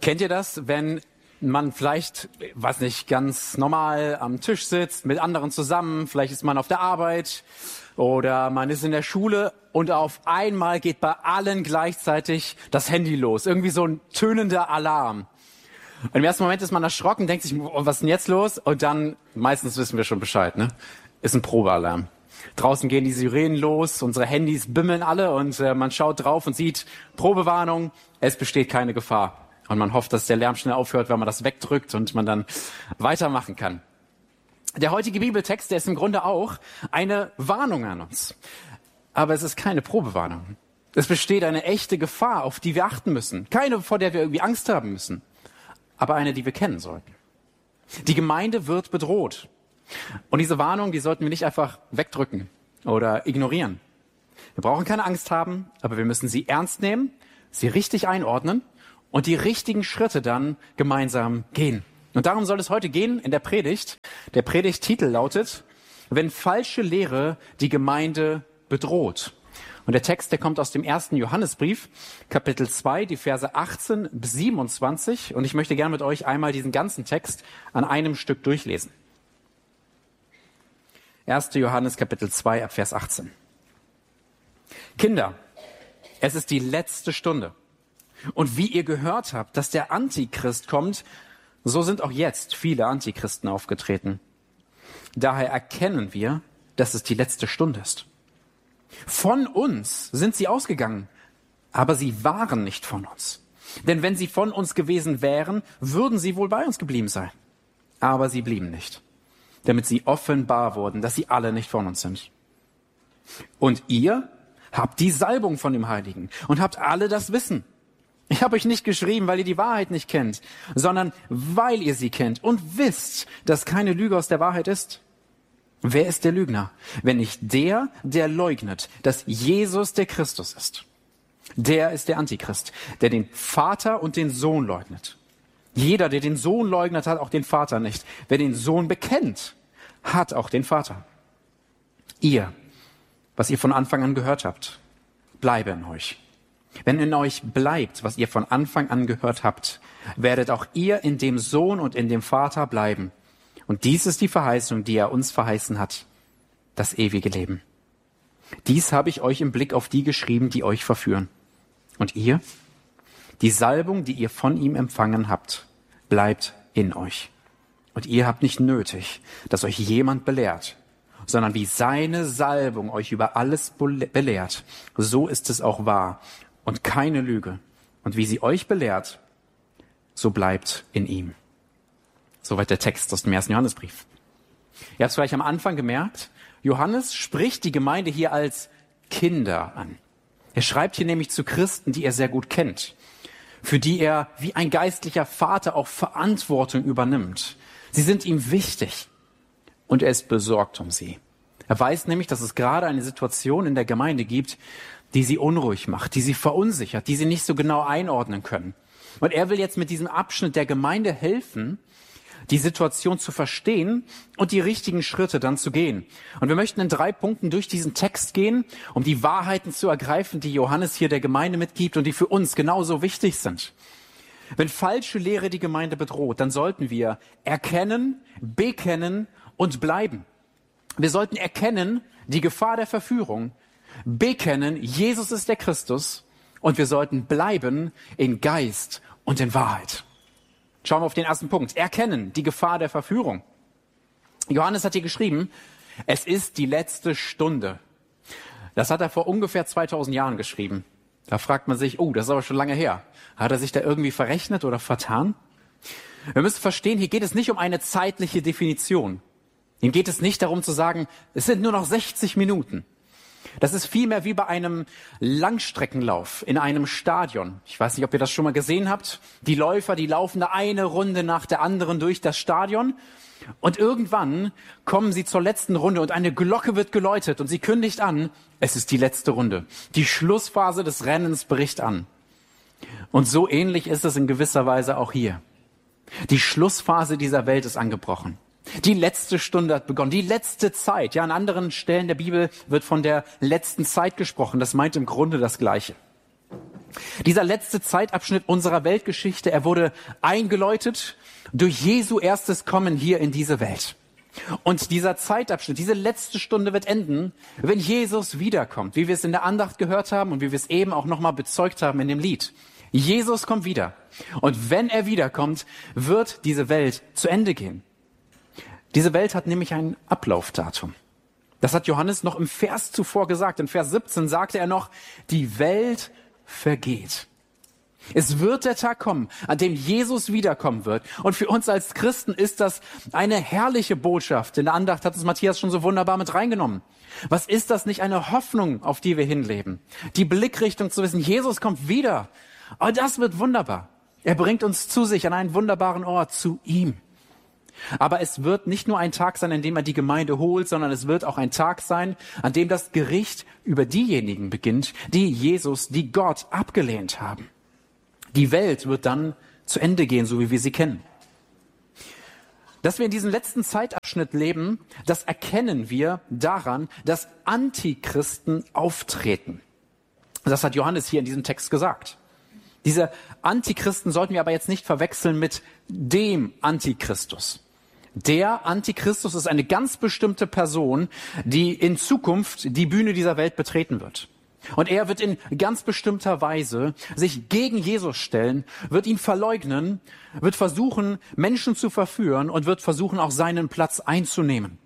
Kennt ihr das, wenn man vielleicht, weiß nicht, ganz normal am Tisch sitzt, mit anderen zusammen, vielleicht ist man auf der Arbeit oder man ist in der Schule und auf einmal geht bei allen gleichzeitig das Handy los. Irgendwie so ein tönender Alarm. Und im ersten Moment ist man erschrocken, denkt sich, was ist denn jetzt los? Und dann, meistens wissen wir schon Bescheid, ne? Ist ein Probealarm. Draußen gehen die Sirenen los, unsere Handys bimmeln alle und man schaut drauf und sieht, Probewarnung, es besteht keine Gefahr. Und man hofft, dass der Lärm schnell aufhört, wenn man das wegdrückt und man dann weitermachen kann. Der heutige Bibeltext, der ist im Grunde auch eine Warnung an uns. Aber es ist keine Probewarnung. Es besteht eine echte Gefahr, auf die wir achten müssen. Keine, vor der wir irgendwie Angst haben müssen, aber eine, die wir kennen sollten. Die Gemeinde wird bedroht. Und diese Warnung, die sollten wir nicht einfach wegdrücken oder ignorieren. Wir brauchen keine Angst haben, aber wir müssen sie ernst nehmen, sie richtig einordnen und die richtigen Schritte dann gemeinsam gehen. Und darum soll es heute gehen in der Predigt. Der Predigttitel lautet, wenn falsche Lehre die Gemeinde bedroht. Und der Text, der kommt aus dem 1. Johannesbrief, Kapitel 2, die Verse 18 bis 27. Und ich möchte gerne mit euch einmal diesen ganzen Text an einem Stück durchlesen. 1. Johannes, Kapitel 2, ab Vers 18. Kinder, es ist die letzte Stunde. Und wie ihr gehört habt, dass der Antichrist kommt, so sind auch jetzt viele Antichristen aufgetreten. Daher erkennen wir, dass es die letzte Stunde ist. Von uns sind sie ausgegangen, aber sie waren nicht von uns. Denn wenn sie von uns gewesen wären, würden sie wohl bei uns geblieben sein. Aber sie blieben nicht, damit sie offenbar wurden, dass sie alle nicht von uns sind. Und ihr habt die Salbung von dem Heiligen und habt alle das Wissen. Ich habe euch nicht geschrieben, weil ihr die Wahrheit nicht kennt, sondern weil ihr sie kennt und wisst, dass keine Lüge aus der Wahrheit ist. Wer ist der Lügner, wenn nicht der, der leugnet, dass Jesus der Christus ist? Der ist der Antichrist, der den Vater und den Sohn leugnet. Jeder, der den Sohn leugnet, hat auch den Vater nicht. Wer den Sohn bekennt, hat auch den Vater. Ihr, was ihr von Anfang an gehört habt, bleibe in euch. Wenn in euch bleibt, was ihr von Anfang an gehört habt, werdet auch ihr in dem Sohn und in dem Vater bleiben. Und dies ist die Verheißung, die er uns verheißen hat, das ewige Leben. Dies habe ich euch im Blick auf die geschrieben, die euch verführen. Und ihr? Die Salbung, die ihr von ihm empfangen habt, bleibt in euch. Und ihr habt nicht nötig, dass euch jemand belehrt, sondern wie seine Salbung euch über alles belehrt, so ist es auch wahr und keine Lüge. Und wie sie euch belehrt, so bleibt in ihm. Soweit der Text aus dem 1. Johannesbrief. Ihr habt es vielleicht am Anfang gemerkt, Johannes spricht die Gemeinde hier als Kinder an. Er schreibt hier nämlich zu Christen, die er sehr gut kennt, für die er wie ein geistlicher Vater auch Verantwortung übernimmt. Sie sind ihm wichtig und er ist besorgt um sie. Er weiß nämlich, dass es gerade eine Situation in der Gemeinde gibt, die sie unruhig macht, die sie verunsichert, die sie nicht so genau einordnen können. Und er will jetzt mit diesem Abschnitt der Gemeinde helfen, die Situation zu verstehen und die richtigen Schritte dann zu gehen. Und wir möchten in 3 Punkten durch diesen Text gehen, um die Wahrheiten zu ergreifen, die Johannes hier der Gemeinde mitgibt und die für uns genauso wichtig sind. Wenn falsche Lehre die Gemeinde bedroht, dann sollten wir erkennen, bekennen und bleiben. Wir sollten erkennen die Gefahr der Verführung, bekennen, Jesus ist der Christus und wir sollten bleiben in Geist und in Wahrheit. Schauen wir auf den ersten Punkt. Erkennen, die Gefahr der Verführung. Johannes hat hier geschrieben, es ist die letzte Stunde. Das hat er vor ungefähr 2000 Jahren geschrieben. Da fragt man sich, das ist aber schon lange her. Hat er sich da irgendwie verrechnet oder vertan? Wir müssen verstehen, hier geht es nicht um eine zeitliche Definition. Ihm geht es nicht darum zu sagen, es sind nur noch 60 Minuten. Das ist vielmehr wie bei einem Langstreckenlauf in einem Stadion. Ich weiß nicht, ob ihr das schon mal gesehen habt. Die Läufer, die laufen da eine Runde nach der anderen durch das Stadion. Und irgendwann kommen sie zur letzten Runde und eine Glocke wird geläutet und sie kündigt an, es ist die letzte Runde. Die Schlussphase des Rennens bricht an. Und so ähnlich ist es in gewisser Weise auch hier. Die Schlussphase dieser Welt ist angebrochen. Die letzte Stunde hat begonnen, die letzte Zeit. Ja, an anderen Stellen der Bibel wird von der letzten Zeit gesprochen. Das meint im Grunde das Gleiche. Dieser letzte Zeitabschnitt unserer Weltgeschichte, er wurde eingeläutet durch Jesu erstes Kommen hier in diese Welt. Und dieser Zeitabschnitt, diese letzte Stunde wird enden, wenn Jesus wiederkommt, wie wir es in der Andacht gehört haben und wie wir es eben auch nochmal bezeugt haben in dem Lied. Jesus kommt wieder. Und wenn er wiederkommt, wird diese Welt zu Ende gehen. Diese Welt hat nämlich ein Ablaufdatum. Das hat Johannes noch im Vers zuvor gesagt. In Vers 17 sagte er noch, die Welt vergeht. Es wird der Tag kommen, an dem Jesus wiederkommen wird. Und für uns als Christen ist das eine herrliche Botschaft. In der Andacht hat es Matthias schon so wunderbar mit reingenommen. Was ist das nicht eine Hoffnung, auf die wir hinleben? Die Blickrichtung zu wissen, Jesus kommt wieder. Oh, das wird wunderbar. Er bringt uns zu sich an einen wunderbaren Ort, zu ihm. Aber es wird nicht nur ein Tag sein, an dem er die Gemeinde holt, sondern es wird auch ein Tag sein, an dem das Gericht über diejenigen beginnt, die Jesus, die Gott abgelehnt haben. Die Welt wird dann zu Ende gehen, so wie wir sie kennen. Dass wir in diesem letzten Zeitabschnitt leben, das erkennen wir daran, dass Antichristen auftreten. Das hat Johannes hier in diesem Text gesagt. Diese Antichristen sollten wir aber jetzt nicht verwechseln mit dem Antichristus. Der Antichristus ist eine ganz bestimmte Person, die in Zukunft die Bühne dieser Welt betreten wird. Und er wird in ganz bestimmter Weise sich gegen Jesus stellen, wird ihn verleugnen, wird versuchen, Menschen zu verführen und wird versuchen, auch seinen Platz einzunehmen.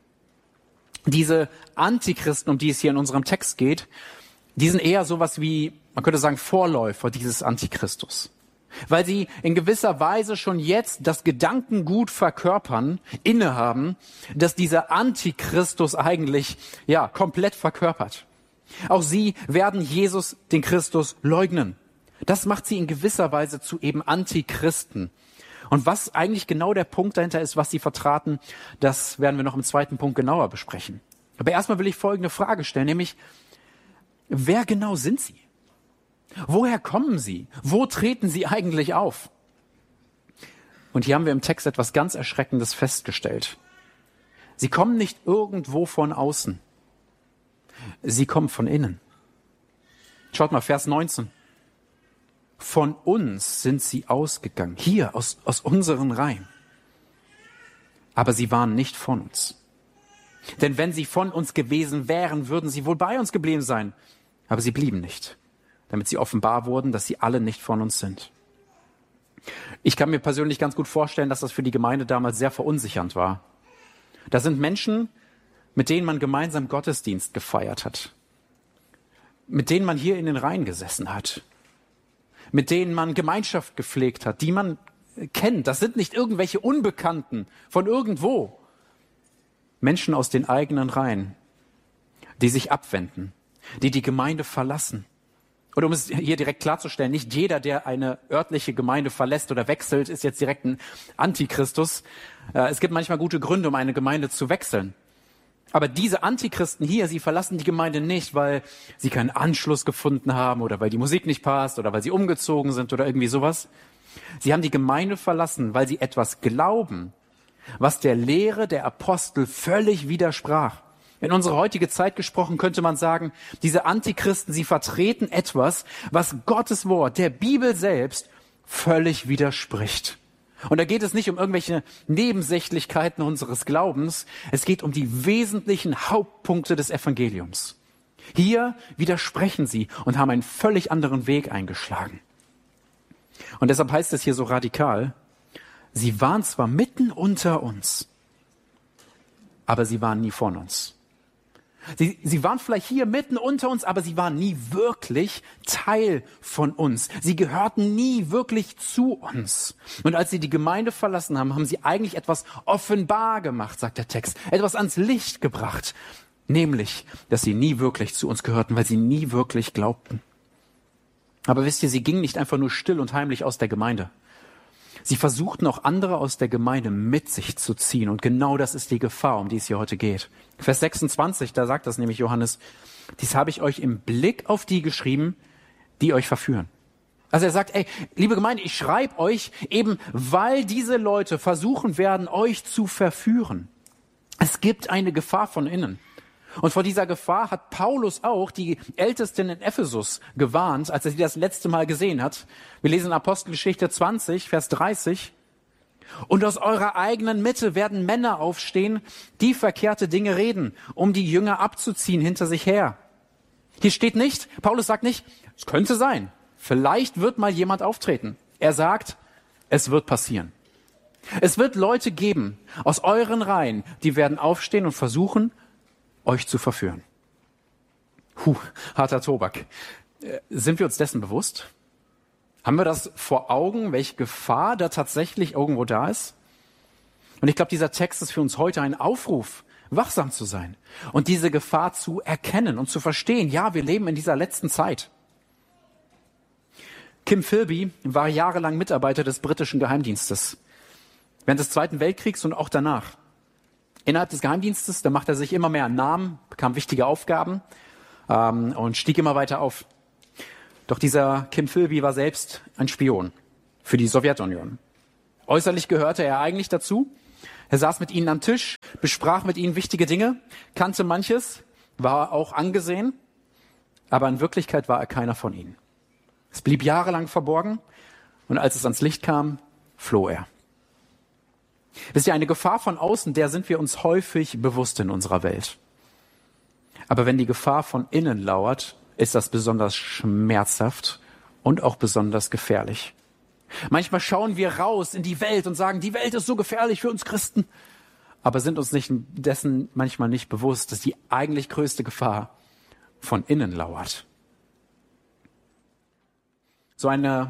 Diese Antichristen, um die es hier in unserem Text geht, die sind eher sowas wie, man könnte sagen, Vorläufer dieses Antichristus. Weil sie in gewisser Weise schon jetzt das Gedankengut verkörpern, innehaben, dass dieser Antichristus eigentlich, komplett verkörpert. Auch sie werden Jesus, den Christus, leugnen. Das macht sie in gewisser Weise zu eben Antichristen. Und was eigentlich genau der Punkt dahinter ist, was sie vertraten, das werden wir noch im zweiten Punkt genauer besprechen. Aber erstmal will ich folgende Frage stellen, nämlich, wer genau sind sie? Woher kommen sie? Wo treten sie eigentlich auf? Und hier haben wir im Text etwas ganz Erschreckendes festgestellt. Sie kommen nicht irgendwo von außen. Sie kommen von innen. Schaut mal, Vers 19. Von uns sind sie ausgegangen, hier aus unseren Reihen. Aber sie waren nicht von uns. Denn wenn sie von uns gewesen wären, würden sie wohl bei uns geblieben sein. Aber sie blieben nicht, damit sie offenbar wurden, dass sie alle nicht von uns sind. Ich kann mir persönlich ganz gut vorstellen, dass das für die Gemeinde damals sehr verunsichernd war. Da sind Menschen, mit denen man gemeinsam Gottesdienst gefeiert hat, mit denen man hier in den Reihen gesessen hat, mit denen man Gemeinschaft gepflegt hat, die man kennt. Das sind nicht irgendwelche Unbekannten von irgendwo. Menschen aus den eigenen Reihen, die sich abwenden, die die Gemeinde verlassen. Und um es hier direkt klarzustellen, nicht jeder, der eine örtliche Gemeinde verlässt oder wechselt, ist jetzt direkt ein Antichristus. Es gibt manchmal gute Gründe, um eine Gemeinde zu wechseln. Aber diese Antichristen hier, sie verlassen die Gemeinde nicht, weil sie keinen Anschluss gefunden haben oder weil die Musik nicht passt oder weil sie umgezogen sind oder irgendwie sowas. Sie haben die Gemeinde verlassen, weil sie etwas glauben, was der Lehre der Apostel völlig widersprach. In unsere heutige Zeit gesprochen könnte man sagen, diese Antichristen, sie vertreten etwas, was Gottes Wort, der Bibel selbst, völlig widerspricht. Und da geht es nicht um irgendwelche Nebensächlichkeiten unseres Glaubens. Es geht um die wesentlichen Hauptpunkte des Evangeliums. Hier widersprechen sie und haben einen völlig anderen Weg eingeschlagen. Und deshalb heißt es hier so radikal, sie waren zwar mitten unter uns, aber sie waren nie von uns. Sie waren vielleicht hier mitten unter uns, aber sie waren nie wirklich Teil von uns. Sie gehörten nie wirklich zu uns. Und als sie die Gemeinde verlassen haben, haben sie eigentlich etwas offenbar gemacht, sagt der Text. Etwas ans Licht gebracht. Nämlich, dass sie nie wirklich zu uns gehörten, weil sie nie wirklich glaubten. Aber wisst ihr, sie gingen nicht einfach nur still und heimlich aus der Gemeinde. Sie versuchten auch andere aus der Gemeinde mit sich zu ziehen. Und genau das ist die Gefahr, um die es hier heute geht. Vers 26, da sagt das nämlich Johannes, dies habe ich euch im Blick auf die geschrieben, die euch verführen. Also er sagt, liebe Gemeinde, ich schreibe euch eben, weil diese Leute versuchen werden, euch zu verführen. Es gibt eine Gefahr von innen. Und vor dieser Gefahr hat Paulus auch die Ältesten in Ephesus gewarnt, als er sie das letzte Mal gesehen hat. Wir lesen in Apostelgeschichte 20, Vers 30. Und aus eurer eigenen Mitte werden Männer aufstehen, die verkehrte Dinge reden, um die Jünger abzuziehen hinter sich her. Hier steht nicht, Paulus sagt nicht, es könnte sein, vielleicht wird mal jemand auftreten. Er sagt, es wird passieren. Es wird Leute geben aus euren Reihen, die werden aufstehen und versuchen, euch zu verführen. Harter Tobak. Sind wir uns dessen bewusst? Haben wir das vor Augen, welche Gefahr da tatsächlich irgendwo da ist? Und ich glaube, dieser Text ist für uns heute ein Aufruf, wachsam zu sein und diese Gefahr zu erkennen und zu verstehen. Ja, wir leben in dieser letzten Zeit. Kim Philby war jahrelang Mitarbeiter des britischen Geheimdienstes. Während des Zweiten Weltkriegs und auch danach. Innerhalb des Geheimdienstes, da machte er sich immer mehr einen Namen, bekam wichtige Aufgaben und stieg immer weiter auf. Doch dieser Kim Philby war selbst ein Spion für die Sowjetunion. Äußerlich gehörte er eigentlich dazu. Er saß mit ihnen am Tisch, besprach mit ihnen wichtige Dinge, kannte manches, war auch angesehen, aber in Wirklichkeit war er keiner von ihnen. Es blieb jahrelang verborgen und als es ans Licht kam, floh er. Wisst ihr, eine Gefahr von außen, der sind wir uns häufig bewusst in unserer Welt. Aber wenn die Gefahr von innen lauert, ist das besonders schmerzhaft und auch besonders gefährlich. Manchmal schauen wir raus in die Welt und sagen, die Welt ist so gefährlich für uns Christen, aber sind uns dessen manchmal nicht bewusst, dass die eigentlich größte Gefahr von innen lauert. So eine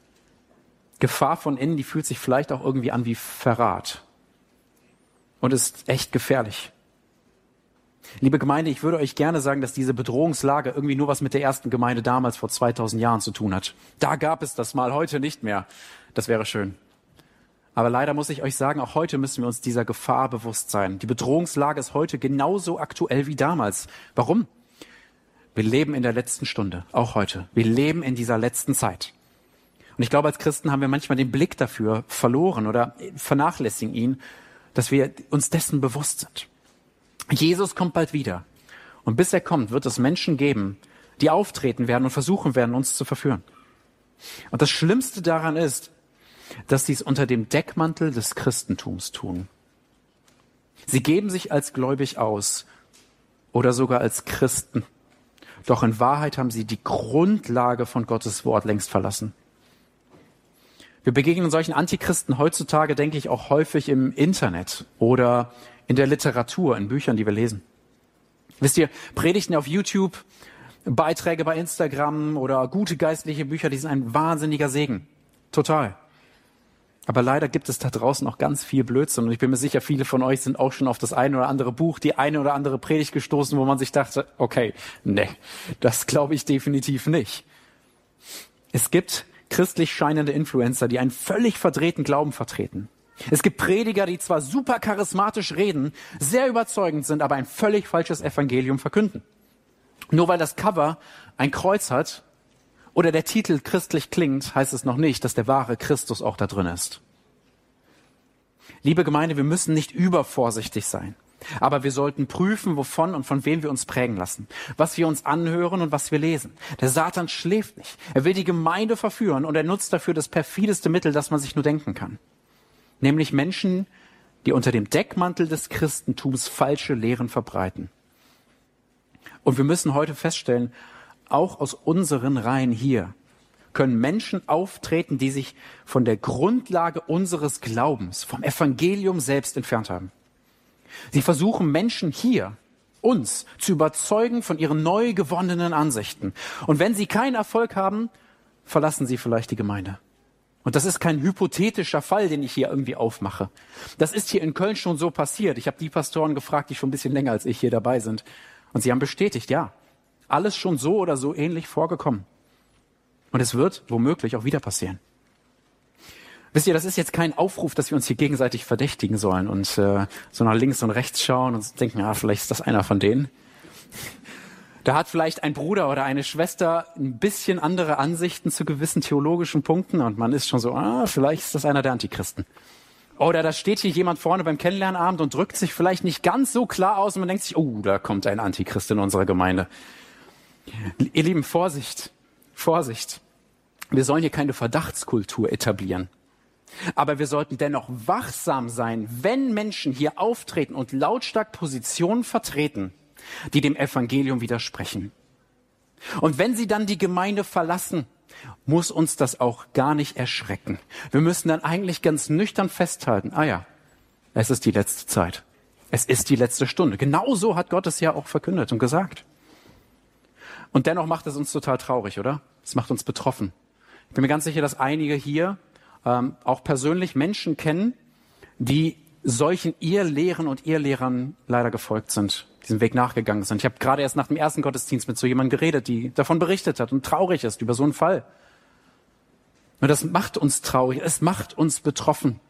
Gefahr von innen, die fühlt sich vielleicht auch irgendwie an wie Verrat und ist echt gefährlich. Liebe Gemeinde, ich würde euch gerne sagen, dass diese Bedrohungslage irgendwie nur was mit der ersten Gemeinde damals vor 2000 Jahren zu tun hat. Da gab es das mal, heute nicht mehr. Das wäre schön. Aber leider muss ich euch sagen, auch heute müssen wir uns dieser Gefahr bewusst sein. Die Bedrohungslage ist heute genauso aktuell wie damals. Warum? Wir leben in der letzten Stunde, auch heute. Wir leben in dieser letzten Zeit. Und ich glaube, als Christen haben wir manchmal den Blick dafür verloren oder vernachlässigen ihn, dass wir uns dessen bewusst sind. Jesus kommt bald wieder. Und bis er kommt, wird es Menschen geben, die auftreten werden und versuchen werden, uns zu verführen. Und das Schlimmste daran ist, dass sie es unter dem Deckmantel des Christentums tun. Sie geben sich als gläubig aus oder sogar als Christen. Doch in Wahrheit haben sie die Grundlage von Gottes Wort längst verlassen. Wir begegnen solchen Antichristen heutzutage, denke ich, auch häufig im Internet oder in der Literatur, in Büchern, die wir lesen. Wisst ihr, Predigten auf YouTube, Beiträge bei Instagram oder gute geistliche Bücher, die sind ein wahnsinniger Segen. Total. Aber leider gibt es da draußen auch ganz viel Blödsinn. Und ich bin mir sicher, viele von euch sind auch schon auf das eine oder andere Buch, die eine oder andere Predigt gestoßen, wo man sich dachte, okay, nee, das glaube ich definitiv nicht. Es gibt christlich scheinende Influencer, die einen völlig verdrehten Glauben vertreten. Es gibt Prediger, die zwar super charismatisch reden, sehr überzeugend sind, aber ein völlig falsches Evangelium verkünden. Nur weil das Cover ein Kreuz hat oder der Titel christlich klingt, heißt es noch nicht, dass der wahre Christus auch da drin ist. Liebe Gemeinde, wir müssen nicht übervorsichtig sein. Aber wir sollten prüfen, wovon und von wem wir uns prägen lassen, was wir uns anhören und was wir lesen. Der Satan schläft nicht. Er will die Gemeinde verführen und er nutzt dafür das perfideste Mittel, das man sich nur denken kann. Nämlich Menschen, die unter dem Deckmantel des Christentums falsche Lehren verbreiten. Und wir müssen heute feststellen, auch aus unseren Reihen hier können Menschen auftreten, die sich von der Grundlage unseres Glaubens, vom Evangelium selbst entfernt haben. Sie versuchen Menschen hier, uns, zu überzeugen von ihren neu gewonnenen Ansichten. Und wenn sie keinen Erfolg haben, verlassen sie vielleicht die Gemeinde. Und das ist kein hypothetischer Fall, den ich hier irgendwie aufmache. Das ist hier in Köln schon so passiert. Ich habe die Pastoren gefragt, die schon ein bisschen länger als ich hier dabei sind. Und sie haben bestätigt, ja, alles schon so oder so ähnlich vorgekommen. Und es wird womöglich auch wieder passieren. Wisst ihr, das ist jetzt kein Aufruf, dass wir uns hier gegenseitig verdächtigen sollen und so nach links und rechts schauen und denken, ja, vielleicht ist das einer von denen. Da hat vielleicht ein Bruder oder eine Schwester ein bisschen andere Ansichten zu gewissen theologischen Punkten und man ist schon so, vielleicht ist das einer der Antichristen. Oder da steht hier jemand vorne beim Kennenlernabend und drückt sich vielleicht nicht ganz so klar aus und man denkt sich, oh, da kommt ein Antichrist in unserer Gemeinde. Ihr Lieben, Vorsicht, Vorsicht. Wir sollen hier keine Verdachtskultur etablieren. Aber wir sollten dennoch wachsam sein, wenn Menschen hier auftreten und lautstark Positionen vertreten, die dem Evangelium widersprechen. Und wenn sie dann die Gemeinde verlassen, muss uns das auch gar nicht erschrecken. Wir müssen dann eigentlich ganz nüchtern festhalten, es ist die letzte Zeit. Es ist die letzte Stunde. Genau so hat Gott es ja auch verkündet und gesagt. Und dennoch macht es uns total traurig, oder? Es macht uns betroffen. Ich bin mir ganz sicher, dass einige hier auch persönlich Menschen kennen, die solchen Irrlehren und Irrlehrern leider gefolgt sind, diesen Weg nachgegangen sind. Ich habe gerade erst nach dem ersten Gottesdienst mit so jemandem geredet, die davon berichtet hat und traurig ist über so einen Fall. Und das macht uns traurig, es macht uns betroffen.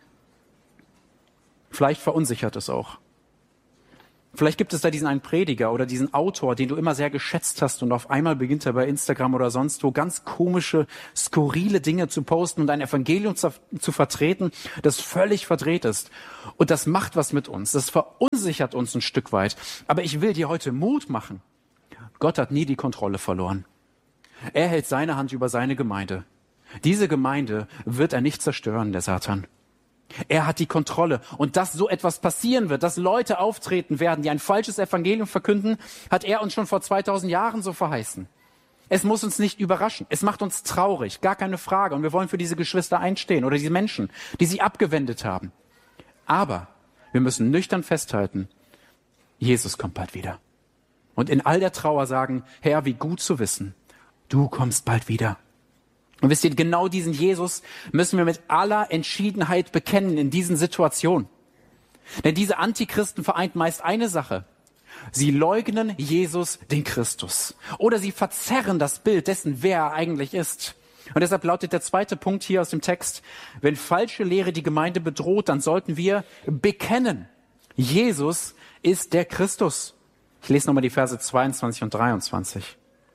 Vielleicht verunsichert es auch. Vielleicht gibt es da diesen einen Prediger oder diesen Autor, den du immer sehr geschätzt hast und auf einmal beginnt er bei Instagram oder sonst wo ganz komische, skurrile Dinge zu posten und ein Evangelium zu vertreten, das völlig verdreht ist. Und das macht was mit uns, das verunsichert uns ein Stück weit. Aber ich will dir heute Mut machen. Gott hat nie die Kontrolle verloren. Er hält seine Hand über seine Gemeinde. Diese Gemeinde wird er nicht zerstören, der Satan. Er hat die Kontrolle. Und dass so etwas passieren wird, dass Leute auftreten werden, die ein falsches Evangelium verkünden, hat er uns schon vor 2000 Jahren so verheißen. Es muss uns nicht überraschen. Es macht uns traurig, gar keine Frage. Und wir wollen für diese Geschwister einstehen oder diese Menschen, die sich abgewendet haben. Aber wir müssen nüchtern festhalten, Jesus kommt bald wieder. Und in all der Trauer sagen, Herr, wie gut zu wissen, du kommst bald wieder. Und wisst ihr, genau diesen Jesus müssen wir mit aller Entschiedenheit bekennen in diesen Situationen. Denn diese Antichristen vereint meist eine Sache. Sie leugnen Jesus, den Christus. Oder sie verzerren das Bild dessen, wer er eigentlich ist. Und deshalb lautet der zweite Punkt hier aus dem Text, wenn falsche Lehre die Gemeinde bedroht, dann sollten wir bekennen, Jesus ist der Christus. Ich lese nochmal die Verse 22 und 23.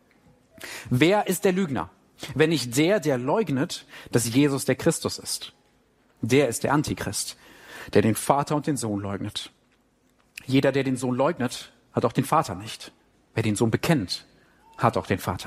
Wer ist der Lügner? Wenn nicht der leugnet, dass Jesus der Christus ist. Der ist der Antichrist, der den Vater und den Sohn leugnet. Jeder, der den Sohn leugnet, hat auch den Vater nicht. Wer den Sohn bekennt, hat auch den Vater.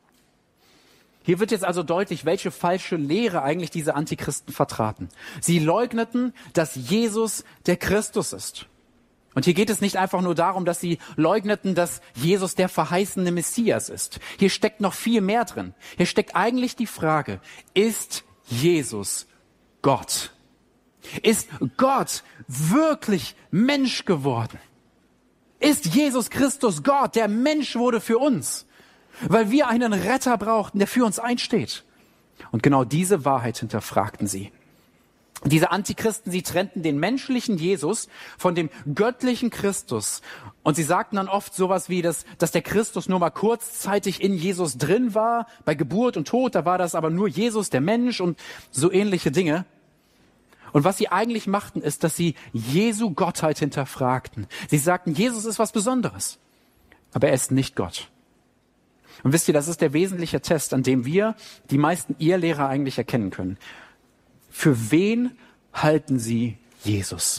Hier wird jetzt also deutlich, welche falsche Lehre eigentlich diese Antichristen vertraten. Sie leugneten, dass Jesus der Christus ist. Und hier geht es nicht einfach nur darum, dass sie leugneten, dass Jesus der verheißene Messias ist. Hier steckt noch viel mehr drin. Hier steckt eigentlich die Frage, ist Jesus Gott? Ist Gott wirklich Mensch geworden? Ist Jesus Christus Gott, der Mensch wurde für uns? Weil wir einen Retter brauchten, der für uns einsteht. Und genau diese Wahrheit hinterfragten sie. Diese Antichristen, sie trennten den menschlichen Jesus von dem göttlichen Christus. Und sie sagten dann oft sowas wie, dass der Christus nur mal kurzzeitig in Jesus drin war, bei Geburt und Tod, da war das aber nur Jesus, der Mensch und so ähnliche Dinge. Und was sie eigentlich machten, ist, dass sie Jesu Gottheit hinterfragten. Sie sagten, Jesus ist was Besonderes, aber er ist nicht Gott. Und wisst ihr, das ist der wesentliche Test, an dem wir die meisten Irrlehrer eigentlich erkennen können. Für wen halten sie Jesus?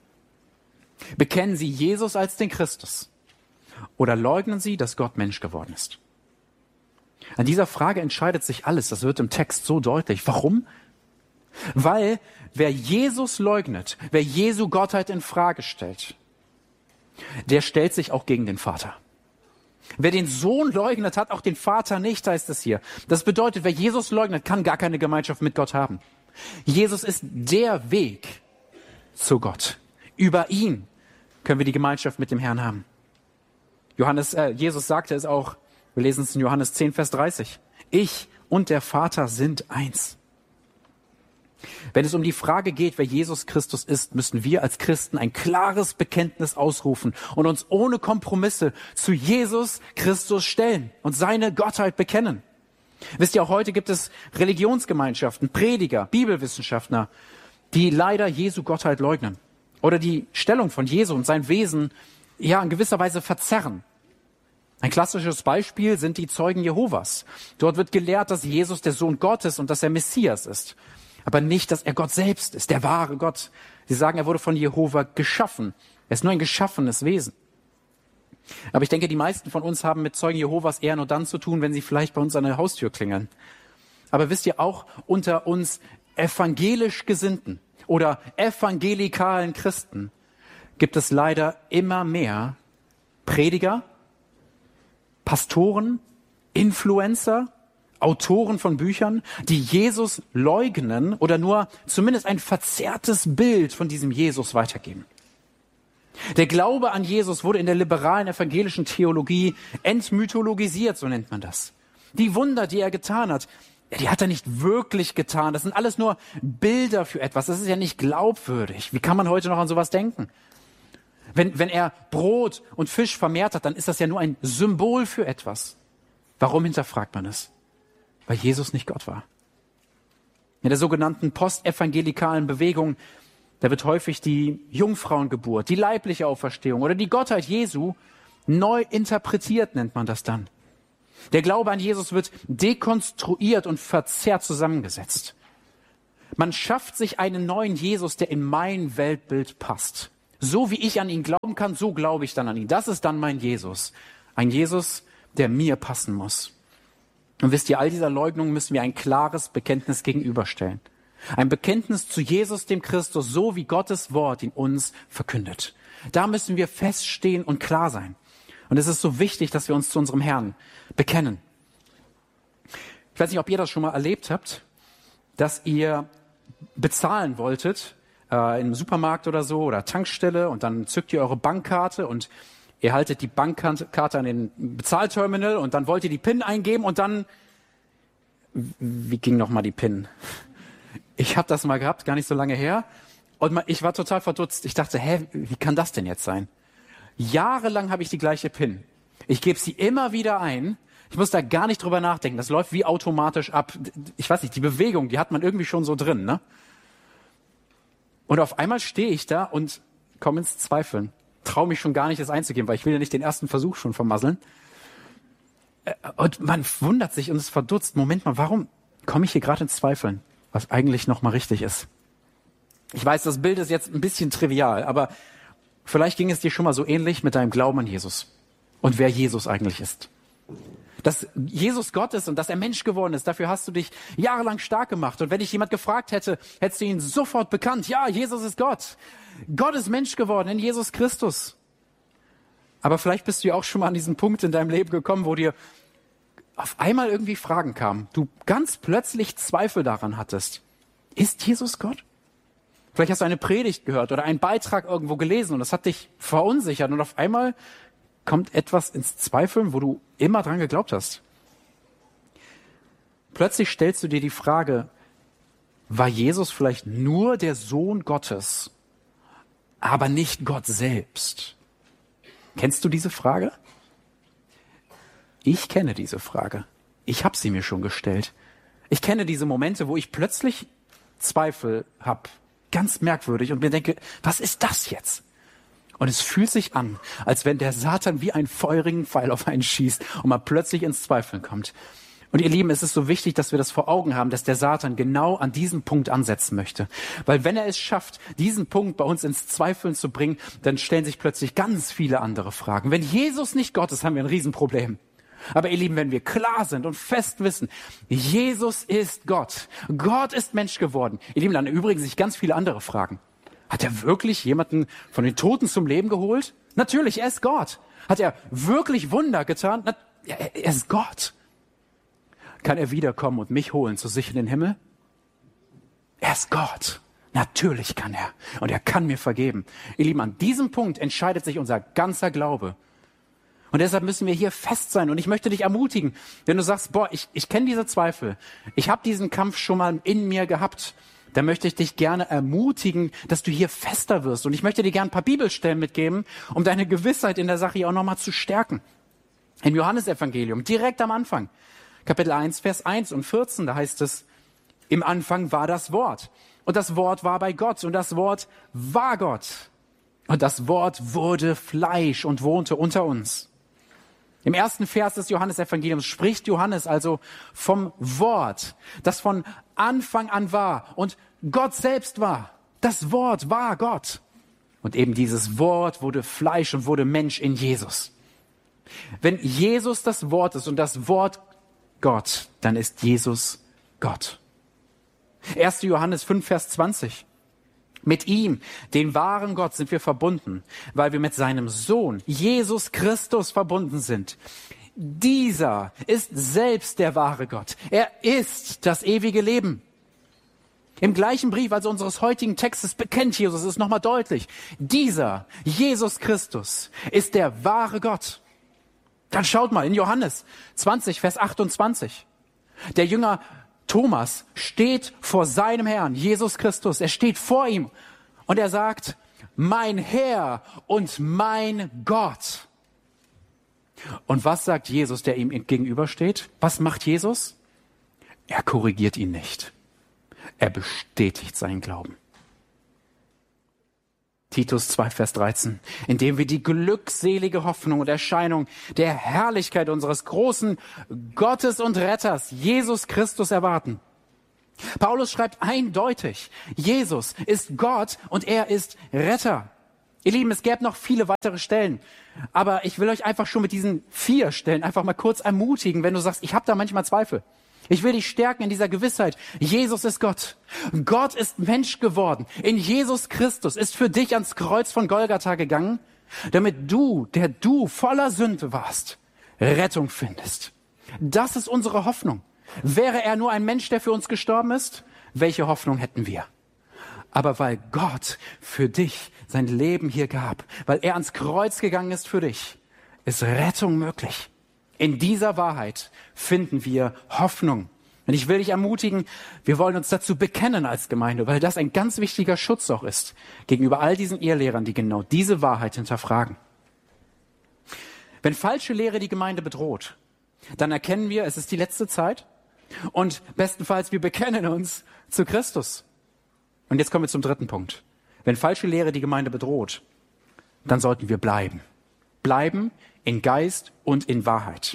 Bekennen sie Jesus als den Christus? Oder leugnen sie, dass Gott Mensch geworden ist? An dieser Frage entscheidet sich alles. Das wird im Text so deutlich. Warum? Weil wer Jesus leugnet, wer Jesu Gottheit in Frage stellt, der stellt sich auch gegen den Vater. Wer den Sohn leugnet, hat auch den Vater nicht, heißt es hier. Das bedeutet, wer Jesus leugnet, kann gar keine Gemeinschaft mit Gott haben. Jesus ist der Weg zu Gott. Über ihn können wir die Gemeinschaft mit dem Herrn haben. Jesus sagte es auch, wir lesen es in Johannes 10, Vers 30. Ich und der Vater sind eins. Wenn es um die Frage geht, wer Jesus Christus ist, müssen wir als Christen ein klares Bekenntnis ausrufen und uns ohne Kompromisse zu Jesus Christus stellen und seine Gottheit bekennen. Wisst ihr, auch heute gibt es Religionsgemeinschaften, Prediger, Bibelwissenschaftler, die leider Jesu Gottheit leugnen oder die Stellung von Jesu und sein Wesen in gewisser Weise verzerren. Ein klassisches Beispiel sind die Zeugen Jehovas. Dort wird gelehrt, dass Jesus der Sohn Gottes und dass er Messias ist. aber nicht, dass er Gott selbst ist, der wahre Gott. Sie sagen, er wurde von Jehova geschaffen. Er ist nur ein geschaffenes Wesen. Aber ich denke, die meisten von uns haben mit Zeugen Jehovas eher nur dann zu tun, wenn sie vielleicht bei uns an der Haustür klingeln. Aber wisst ihr auch, unter uns evangelisch Gesinnten oder evangelikalen Christen gibt es leider immer mehr Prediger, Pastoren, Influencer, Autoren von Büchern, die Jesus leugnen oder nur zumindest ein verzerrtes Bild von diesem Jesus weitergeben. Der Glaube an Jesus wurde in der liberalen evangelischen Theologie entmythologisiert, so nennt man das. Die Wunder, die er getan hat, die hat er nicht wirklich getan. Das sind alles nur Bilder für etwas. Das ist ja nicht glaubwürdig. Wie kann man heute noch an sowas denken? Wenn er Brot und Fisch vermehrt hat, dann ist das ja nur ein Symbol für etwas. Warum hinterfragt man es? Weil Jesus nicht Gott war. In der sogenannten postevangelikalen Bewegung, da wird häufig die Jungfrauengeburt, die leibliche Auferstehung oder die Gottheit Jesu neu interpretiert, nennt man das dann. Der Glaube an Jesus wird dekonstruiert und verzerrt zusammengesetzt. Man schafft sich einen neuen Jesus, der in mein Weltbild passt. So wie ich an ihn glauben kann, so glaube ich dann an ihn. Das ist dann mein Jesus. Ein Jesus, der mir passen muss. Und wisst ihr, all dieser Leugnungen müssen wir ein klares Bekenntnis gegenüberstellen. Ein Bekenntnis zu Jesus, dem Christus, so wie Gottes Wort ihn uns verkündet. Da müssen wir feststehen und klar sein. Und es ist so wichtig, dass wir uns zu unserem Herrn bekennen. Ich weiß nicht, ob ihr das schon mal erlebt habt, dass ihr bezahlen wolltet, im Supermarkt oder so oder Tankstelle, und dann zückt ihr eure Bankkarte und ihr haltet die Bankkarte an den Bezahlterminal und dann wollt ihr die PIN eingeben und dann, wie ging nochmal die PIN? Ich habe das mal gehabt, gar nicht so lange her, und ich war total verdutzt. Ich dachte, wie kann das denn jetzt sein? Jahrelang habe ich die gleiche PIN. Ich gebe sie immer wieder ein. Ich muss da gar nicht drüber nachdenken. Das läuft wie automatisch ab. Ich weiß nicht, die Bewegung, die hat man irgendwie schon so drin, ne? Und auf einmal stehe ich da und komme ins Zweifeln. Traue mich schon gar nicht, das einzugeben, weil ich will ja nicht den ersten Versuch schon vermasseln. Und man wundert sich und ist verdutzt. Moment mal, warum komme ich hier gerade ins Zweifeln? Was eigentlich nochmal richtig ist. Ich weiß, das Bild ist jetzt ein bisschen trivial, aber vielleicht ging es dir schon mal so ähnlich mit deinem Glauben an Jesus und wer Jesus eigentlich ist. Dass Jesus Gott ist und dass er Mensch geworden ist, dafür hast du dich jahrelang stark gemacht. Und wenn dich jemand gefragt hätte, hättest du ihn sofort bekannt. Ja, Jesus ist Gott. Gott ist Mensch geworden in Jesus Christus. Aber vielleicht bist du ja auch schon mal an diesen Punkt in deinem Leben gekommen, wo dir auf einmal irgendwie Fragen kamen. Du ganz plötzlich Zweifel daran hattest. Ist Jesus Gott? Vielleicht hast du eine Predigt gehört oder einen Beitrag irgendwo gelesen und das hat dich verunsichert und auf einmal kommt etwas ins Zweifeln, wo du immer dran geglaubt hast. Plötzlich stellst du dir die Frage, war Jesus vielleicht nur der Sohn Gottes, aber nicht Gott selbst? Kennst du diese Frage? Ich kenne diese Frage. Ich habe sie mir schon gestellt. Ich kenne diese Momente, wo ich plötzlich Zweifel habe, ganz merkwürdig, und mir denke, was ist das jetzt? Und es fühlt sich an, als wenn der Satan wie einen feurigen Pfeil auf einen schießt und man plötzlich ins Zweifeln kommt. Und ihr Lieben, es ist so wichtig, dass wir das vor Augen haben, dass der Satan genau an diesem Punkt ansetzen möchte. Weil wenn er es schafft, diesen Punkt bei uns ins Zweifeln zu bringen, dann stellen sich plötzlich ganz viele andere Fragen. Wenn Jesus nicht Gott ist, haben wir ein Riesenproblem. Aber ihr Lieben, wenn wir klar sind und fest wissen, Jesus ist Gott, Gott ist Mensch geworden, ihr Lieben, dann erübrigen sich ganz viele andere Fragen. Hat er wirklich jemanden von den Toten zum Leben geholt? Natürlich, er ist Gott. Hat er wirklich Wunder getan? Er ist Gott. Kann er wiederkommen und mich holen zu sich in den Himmel? Er ist Gott. Natürlich kann er. Und er kann mir vergeben. Ihr Lieben, an diesem Punkt entscheidet sich unser ganzer Glaube. Und deshalb müssen wir hier fest sein. Und ich möchte dich ermutigen, wenn du sagst, ich kenne diese Zweifel. Ich habe diesen Kampf schon mal in mir gehabt. Dann möchte ich dich gerne ermutigen, dass du hier fester wirst. Und ich möchte dir gerne ein paar Bibelstellen mitgeben, um deine Gewissheit in der Sache hier auch nochmal zu stärken. Im Johannesevangelium, direkt am Anfang, Kapitel 1, Vers 1 und 14, da heißt es, im Anfang war das Wort. Und das Wort war bei Gott. Und das Wort war Gott. Und das Wort wurde Fleisch und wohnte unter uns. Im ersten Vers des Johannesevangeliums spricht Johannes also vom Wort, das von Anfang an war und Gott selbst war. Das Wort war Gott. Und eben dieses Wort wurde Fleisch und wurde Mensch in Jesus. Wenn Jesus das Wort ist und das Wort Gott, dann ist Jesus Gott. 1. Johannes 5, Vers 20. Mit ihm, den wahren Gott, sind wir verbunden, weil wir mit seinem Sohn, Jesus Christus, verbunden sind. Dieser ist selbst der wahre Gott. Er ist das ewige Leben. Im gleichen Brief, also unseres heutigen Textes, bekennt Jesus es nochmal deutlich. Dieser, Jesus Christus, ist der wahre Gott. Dann schaut mal in Johannes 20, Vers 28. Der Jünger Thomas steht vor seinem Herrn, Jesus Christus. Er steht vor ihm und er sagt, mein Herr und mein Gott. Und was sagt Jesus, der ihm gegenübersteht? Was macht Jesus? Er korrigiert ihn nicht. Er bestätigt seinen Glauben. Titus 2, Vers 13, indem wir die glückselige Hoffnung und Erscheinung der Herrlichkeit unseres großen Gottes und Retters, Jesus Christus, erwarten. Paulus schreibt eindeutig, Jesus ist Gott und er ist Retter. Ihr Lieben, es gäbe noch viele weitere Stellen, aber ich will euch einfach schon mit diesen 4 Stellen einfach mal kurz ermutigen, wenn du sagst, ich habe da manchmal Zweifel. Ich will dich stärken in dieser Gewissheit. Jesus ist Gott. Gott ist Mensch geworden. In Jesus Christus ist für dich ans Kreuz von Golgatha gegangen, damit du, der du voller Sünde warst, Rettung findest. Das ist unsere Hoffnung. Wäre er nur ein Mensch, der für uns gestorben ist? Welche Hoffnung hätten wir? Aber weil Gott für dich sein Leben hier gab, weil er ans Kreuz gegangen ist für dich, ist Rettung möglich. In dieser Wahrheit finden wir Hoffnung. Und ich will dich ermutigen, wir wollen uns dazu bekennen als Gemeinde, weil das ein ganz wichtiger Schutz auch ist gegenüber all diesen Irrlehrern, die genau diese Wahrheit hinterfragen. Wenn falsche Lehre die Gemeinde bedroht, dann erkennen wir, es ist die letzte Zeit und bestenfalls wir bekennen uns zu Christus. Und jetzt kommen wir zum 3. Punkt. Wenn falsche Lehre die Gemeinde bedroht, dann sollten wir bleiben. Bleiben in Geist und in Wahrheit.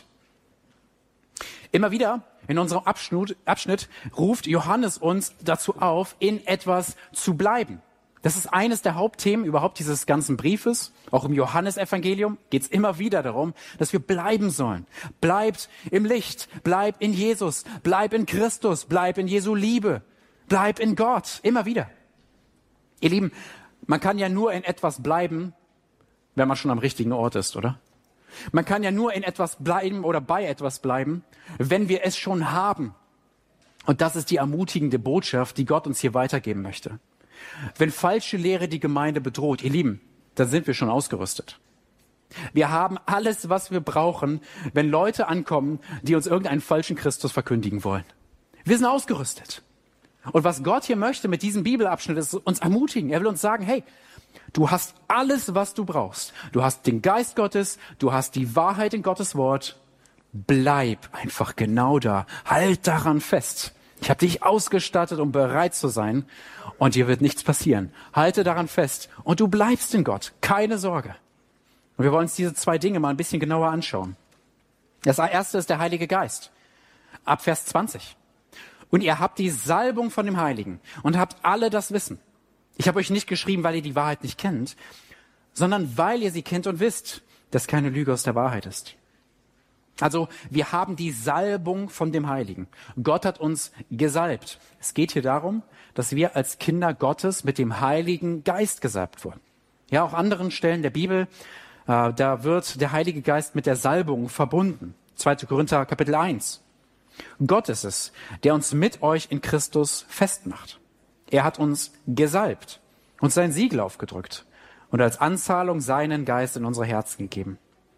Immer wieder in unserem Abschnitt ruft Johannes uns dazu auf, in etwas zu bleiben. Das ist eines der Hauptthemen überhaupt dieses ganzen Briefes. Auch im Johannesevangelium geht es immer wieder darum, dass wir bleiben sollen. Bleibt im Licht, bleib in Jesus, bleib in Christus, bleib in Jesu Liebe, bleib in Gott. Immer wieder. Ihr Lieben, man kann ja nur in etwas bleiben, wenn man schon am richtigen Ort ist, oder? Man kann ja nur in etwas bleiben oder bei etwas bleiben, wenn wir es schon haben. Und das ist die ermutigende Botschaft, die Gott uns hier weitergeben möchte. Wenn falsche Lehre die Gemeinde bedroht, ihr Lieben, dann sind wir schon ausgerüstet. Wir haben alles, was wir brauchen, wenn Leute ankommen, die uns irgendeinen falschen Christus verkündigen wollen. Wir sind ausgerüstet. Und was Gott hier möchte mit diesem Bibelabschnitt, ist uns ermutigen. Er will uns sagen, hey, du hast alles, was du brauchst. Du hast den Geist Gottes, du hast die Wahrheit in Gottes Wort. Bleib einfach genau da. Halt daran fest. Ich habe dich ausgestattet, um bereit zu sein. Und dir wird nichts passieren. Halte daran fest. Und du bleibst in Gott. Keine Sorge. Und wir wollen uns diese 2 Dinge mal ein bisschen genauer anschauen. Das erste ist der Heilige Geist. Ab Vers 20. Und ihr habt die Salbung von dem Heiligen und habt alle das Wissen. Ich habe euch nicht geschrieben, weil ihr die Wahrheit nicht kennt, sondern weil ihr sie kennt und wisst, dass keine Lüge aus der Wahrheit ist. Also wir haben die Salbung von dem Heiligen. Gott hat uns gesalbt. Es geht hier darum, dass wir als Kinder Gottes mit dem Heiligen Geist gesalbt wurden. Ja, auch anderen Stellen der Bibel, da wird der Heilige Geist mit der Salbung verbunden. 2. Korinther Kapitel 1. Gott ist es, der uns mit euch in Christus festmacht. Er hat uns gesalbt, uns sein Siegel aufgedrückt und als Anzahlung seinen Geist in unsere Herzen gegeben.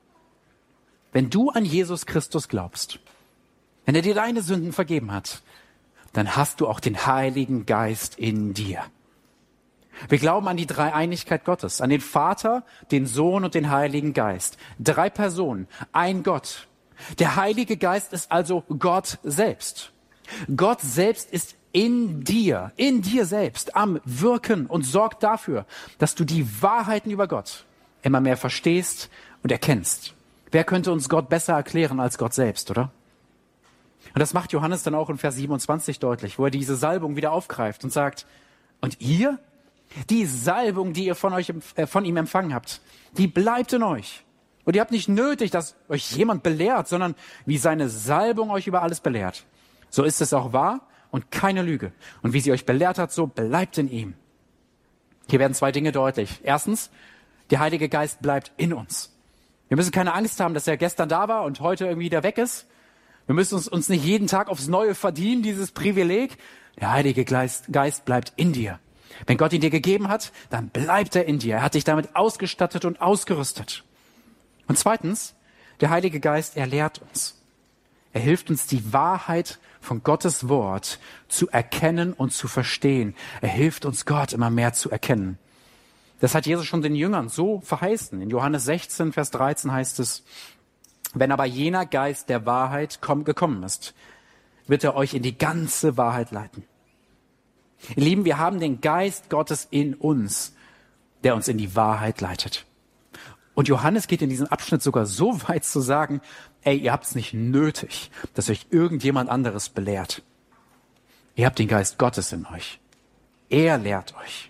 Wenn du an Jesus Christus glaubst, wenn er dir deine Sünden vergeben hat, dann hast du auch den Heiligen Geist in dir. Wir glauben an die Dreieinigkeit Gottes, an den Vater, den Sohn und den Heiligen Geist. 3 Personen, ein Gott. Der Heilige Geist ist also Gott selbst. Gott selbst ist in dir selbst am Wirken und sorgt dafür, dass du die Wahrheiten über Gott immer mehr verstehst und erkennst. Wer könnte uns Gott besser erklären als Gott selbst, oder? Und das macht Johannes dann auch in Vers 27 deutlich, wo er diese Salbung wieder aufgreift und sagt, und ihr? Die Salbung, die ihr von ihm empfangen habt, die bleibt in euch. Und ihr habt nicht nötig, dass euch jemand belehrt, sondern wie seine Salbung euch über alles belehrt. So ist es auch wahr und keine Lüge. Und wie sie euch belehrt hat, so bleibt in ihm. Hier werden zwei Dinge deutlich. Erstens, der Heilige Geist bleibt in uns. Wir müssen keine Angst haben, dass er gestern da war und heute irgendwie wieder weg ist. Wir müssen uns nicht jeden Tag aufs Neue verdienen, dieses Privileg. Der Heilige Geist bleibt in dir. Wenn Gott ihn dir gegeben hat, dann bleibt er in dir. Er hat dich damit ausgestattet und ausgerüstet. Und zweitens, der Heilige Geist, er lehrt uns. Er hilft uns, die Wahrheit von Gottes Wort zu erkennen und zu verstehen. Er hilft uns, Gott immer mehr zu erkennen. Das hat Jesus schon den Jüngern so verheißen. In Johannes 16, Vers 13 heißt es, wenn aber jener Geist der Wahrheit gekommen ist, wird er euch in die ganze Wahrheit leiten. Ihr Lieben, wir haben den Geist Gottes in uns, der uns in die Wahrheit leitet. Und Johannes geht in diesem Abschnitt sogar so weit zu sagen, ey, ihr habt es nicht nötig, dass euch irgendjemand anderes belehrt. Ihr habt den Geist Gottes in euch. Er lehrt euch.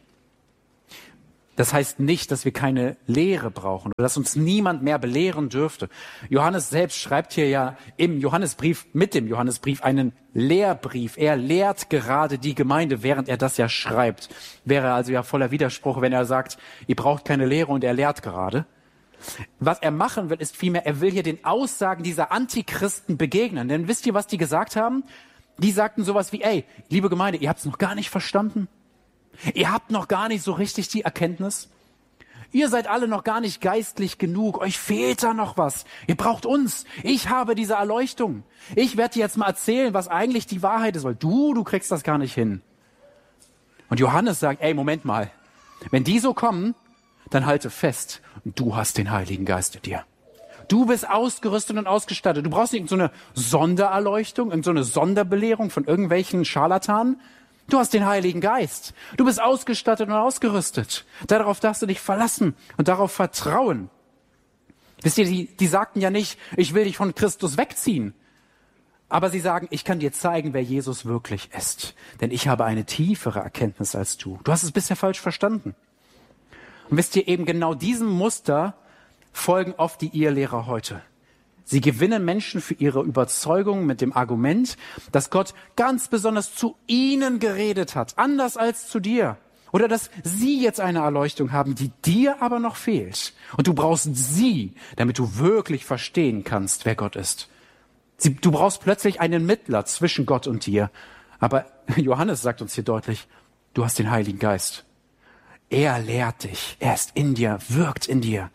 Das heißt nicht, dass wir keine Lehre brauchen oder dass uns niemand mehr belehren dürfte. Johannes selbst schreibt hier ja mit dem Johannesbrief einen Lehrbrief. Er lehrt gerade die Gemeinde, während er das ja schreibt. Wäre also ja voller Widerspruch, wenn er sagt, ihr braucht keine Lehre und er lehrt gerade. Was er machen will, ist vielmehr, er will hier den Aussagen dieser Antichristen begegnen. Denn wisst ihr, was die gesagt haben? Die sagten sowas wie, ey, liebe Gemeinde, ihr habt es noch gar nicht verstanden. Ihr habt noch gar nicht so richtig die Erkenntnis. Ihr seid alle noch gar nicht geistlich genug. Euch fehlt da noch was. Ihr braucht uns. Ich habe diese Erleuchtung. Ich werde dir jetzt mal erzählen, was eigentlich die Wahrheit ist, weil du kriegst das gar nicht hin. Und Johannes sagt, ey, Moment mal. Wenn die so kommen, dann halte fest. Du hast den Heiligen Geist in dir. Du bist ausgerüstet und ausgestattet. Du brauchst nicht irgendeine Sondererleuchtung, irgendeine Sonderbelehrung von irgendwelchen Scharlatanen. Du hast den Heiligen Geist. Du bist ausgestattet und ausgerüstet. Darauf darfst du dich verlassen und darauf vertrauen. Wisst ihr, die sagten ja nicht, ich will dich von Christus wegziehen. Aber sie sagen, ich kann dir zeigen, wer Jesus wirklich ist. Denn ich habe eine tiefere Erkenntnis als du. Du hast es bisher falsch verstanden. Und wisst ihr, eben genau diesem Muster folgen oft die Irrlehrer heute. Sie gewinnen Menschen für ihre Überzeugung mit dem Argument, dass Gott ganz besonders zu ihnen geredet hat, anders als zu dir. Oder dass sie jetzt eine Erleuchtung haben, die dir aber noch fehlt. Und du brauchst sie, damit du wirklich verstehen kannst, wer Gott ist. Du brauchst plötzlich einen Mittler zwischen Gott und dir. Aber Johannes sagt uns hier deutlich, du hast den Heiligen Geist. Er lehrt dich, er ist in dir, wirkt in dir.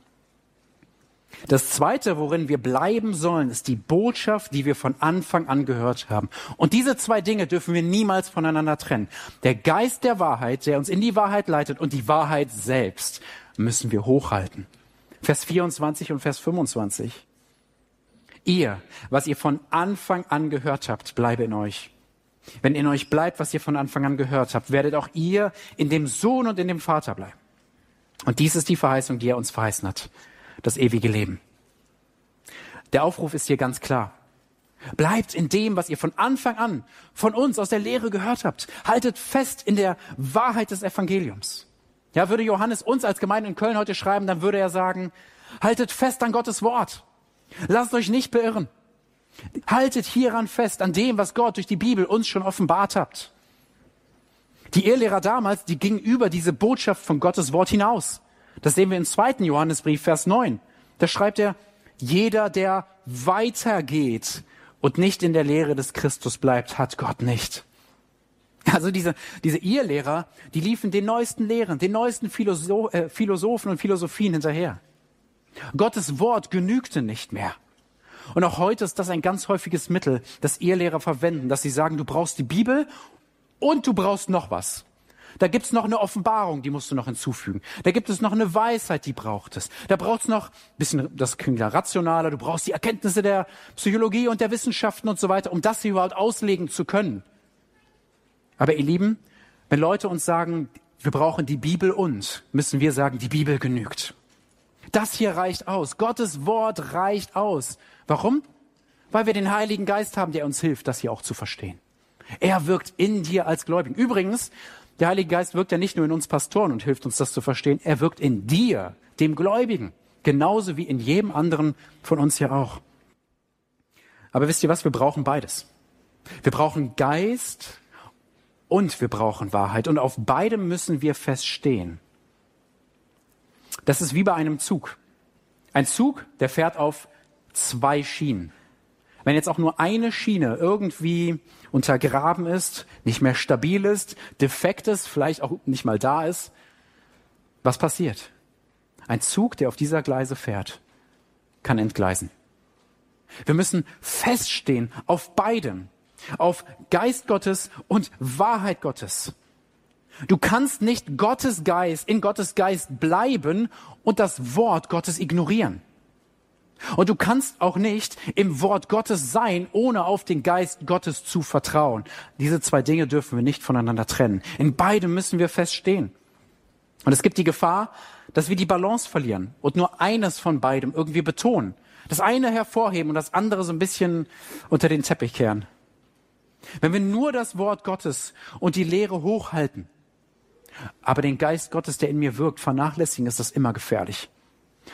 Das Zweite, worin wir bleiben sollen, ist die Botschaft, die wir von Anfang an gehört haben. Und diese zwei Dinge dürfen wir niemals voneinander trennen. Der Geist der Wahrheit, der uns in die Wahrheit leitet, und die Wahrheit selbst müssen wir hochhalten. Vers 24 und Vers 25. Ihr, was ihr von Anfang an gehört habt, bleibe in euch. Wenn in euch bleibt, was ihr von Anfang an gehört habt, werdet auch ihr in dem Sohn und in dem Vater bleiben. Und dies ist die Verheißung, die er uns verheißen hat. Das ewige Leben. Der Aufruf ist hier ganz klar. Bleibt in dem, was ihr von Anfang an von uns aus der Lehre gehört habt. Haltet fest in der Wahrheit des Evangeliums. Ja, würde Johannes uns als Gemeinde in Köln heute schreiben, dann würde er sagen, haltet fest an Gottes Wort. Lasst euch nicht beirren. Haltet hieran fest, an dem, was Gott durch die Bibel uns schon offenbart hat. Die Irrlehrer damals, die gingen über diese Botschaft von Gottes Wort hinaus. Das sehen wir im 2. Johannesbrief, Vers 9. Da schreibt er, jeder, der weitergeht und nicht in der Lehre des Christus bleibt, hat Gott nicht. Also diese Irrlehrer, die liefen den neuesten Lehren, den neuesten Philosophen und Philosophien hinterher. Gottes Wort genügte nicht mehr. Und auch heute ist das ein ganz häufiges Mittel, das Irrlehrer verwenden, dass sie sagen, du brauchst die Bibel und du brauchst noch was. Da gibt's noch eine Offenbarung, die musst du noch hinzufügen. Da gibt es noch eine Weisheit, die braucht es. Da braucht's noch ein bisschen, das klingt ja rationaler, du brauchst die Erkenntnisse der Psychologie und der Wissenschaften und so weiter, um das hier überhaupt auslegen zu können. Aber ihr Lieben, wenn Leute uns sagen, wir brauchen die Bibel müssen wir sagen, die Bibel genügt. Das hier reicht aus. Gottes Wort reicht aus. Warum? Weil wir den Heiligen Geist haben, der uns hilft, das hier auch zu verstehen. Er wirkt in dir als Gläubigen. Übrigens, der Heilige Geist wirkt ja nicht nur in uns Pastoren und hilft uns, das zu verstehen. Er wirkt in dir, dem Gläubigen. Genauso wie in jedem anderen von uns ja auch. Aber wisst ihr was? Wir brauchen beides. Wir brauchen Geist und wir brauchen Wahrheit. Und auf beidem müssen wir feststehen. Das ist wie bei einem Zug. Ein Zug, der fährt auf 2 Schienen. Wenn jetzt auch nur eine Schiene irgendwie untergraben ist, nicht mehr stabil ist, defekt ist, vielleicht auch nicht mal da ist, was passiert? Ein Zug, der auf dieser Gleise fährt, kann entgleisen. Wir müssen feststehen auf beidem, auf Geist Gottes und Wahrheit Gottes. Du kannst nicht in Gottes Geist bleiben und das Wort Gottes ignorieren. Und du kannst auch nicht im Wort Gottes sein, ohne auf den Geist Gottes zu vertrauen. Diese 2 Dinge dürfen wir nicht voneinander trennen. In beidem müssen wir feststehen. Und es gibt die Gefahr, dass wir die Balance verlieren und nur eines von beidem irgendwie betonen. Das eine hervorheben und das andere so ein bisschen unter den Teppich kehren. Wenn wir nur das Wort Gottes und die Lehre hochhalten, aber den Geist Gottes, der in mir wirkt, vernachlässigen, ist das immer gefährlich.